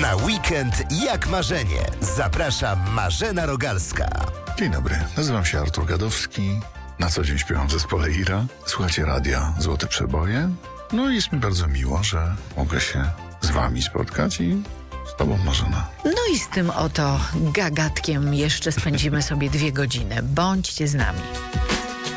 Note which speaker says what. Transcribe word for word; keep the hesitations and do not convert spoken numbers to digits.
Speaker 1: Na weekend jak marzenie. Zaprasza Marzena Rogalska.
Speaker 2: Dzień dobry, nazywam się Artur Gadowski. Na co dzień śpiewam w zespole Ira. Słuchajcie radia Złote Przeboje. No i jest mi bardzo miło, że mogę się z wami spotkać i z tobą, Marzena.
Speaker 3: No i z tym oto gagatkiem jeszcze spędzimy sobie dwie godziny. Bądźcie z nami.